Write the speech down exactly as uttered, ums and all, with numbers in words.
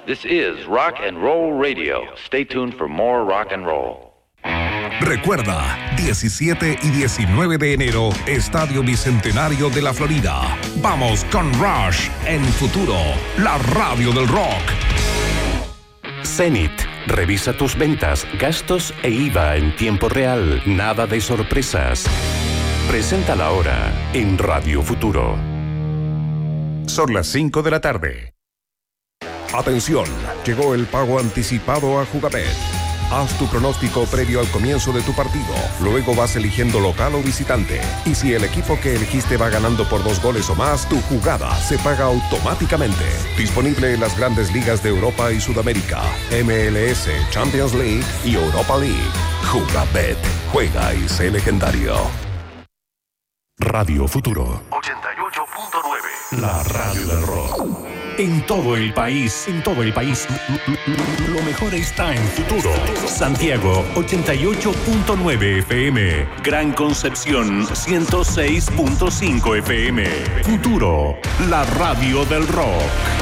This is Rock and Roll Radio. Stay tuned for more rock and roll. Recuerda, diecisiete y diecinueve de enero, Estadio Bicentenario de la Florida. Vamos con Rush en Futuro, la radio del rock. Zenith. Revisa tus ventas, gastos e I V A en tiempo real. Nada de sorpresas. Presenta la hora en Radio Futuro. Son las cinco de la tarde. Atención, llegó el pago anticipado a Jugabet. Haz tu pronóstico previo al comienzo de tu partido. Luego vas eligiendo local o visitante. Y si el equipo que elegiste va ganando por dos goles o más, tu jugada se paga automáticamente. Disponible en las grandes ligas de Europa y Sudamérica, M L S, Champions League y Europa League. Jugabet. Juega y sé legendario. Radio Futuro ochenta y ocho punto nueve. La radio del rock. En todo el país, en todo el país, lo mejor está en Futuro. Santiago, ochenta y ocho punto nueve F M. Gran Concepción, ciento seis punto cinco F M. Futuro, la radio del rock.